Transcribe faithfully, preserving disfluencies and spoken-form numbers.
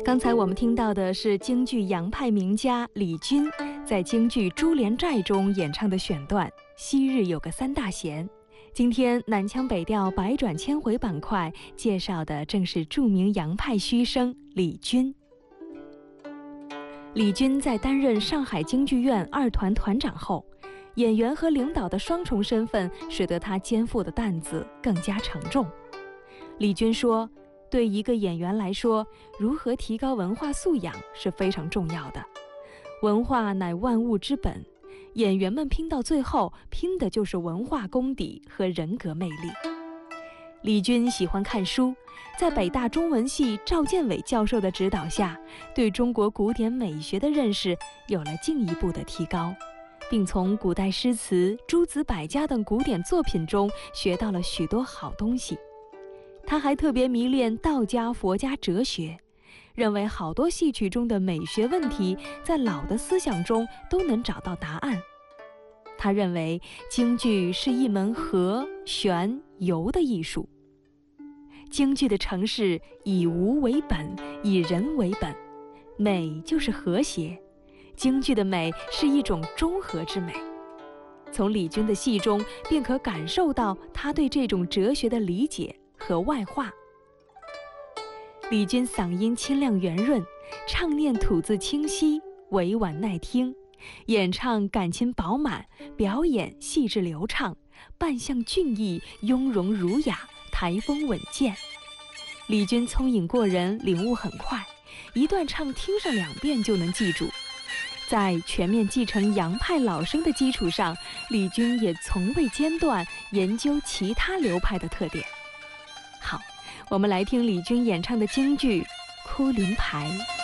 刚才我们听到的是京剧杨派名家李军在京剧《珠帘寨》中演唱的选段《昔日有个三大贤》。今天南腔北调百转千回板块介绍的正是著名杨派须生李军。李军在担任上海京剧院二团团长后，演员和领导的双重身份使得他肩负的担子更加沉重。李军说，对一个演员来说，如何提高文化素养是非常重要的。文化乃万物之本，演员们拼到最后，拼的就是文化功底和人格魅力。李军喜欢看书，在北大中文系赵建伟教授的指导下，对中国古典美学的认识有了进一步的提高，并从古代诗词、诸子百家等古典作品中学到了许多好东西。他还特别迷恋道家、佛家哲学，认为好多戏曲中的美学问题在老的思想中都能找到答案。他认为京剧是一门和、玄、游的艺术。京剧的程式以无为本，以人为本，美就是和谐。京剧的美是一种中和之美。从李军的戏中便可感受到他对这种哲学的理解和外化。李军嗓音清亮圆润，唱念吐字清晰，委婉耐听，演唱感情饱满，表演细致流畅，扮相俊逸，雍容儒雅，台风稳健。李军聪颖过人，领悟很快，一段唱听上两遍就能记住。在全面继承杨派老生的基础上，李军也从未间断研究其他流派的特点。好，我们来听李军演唱的京剧《哭灵牌》。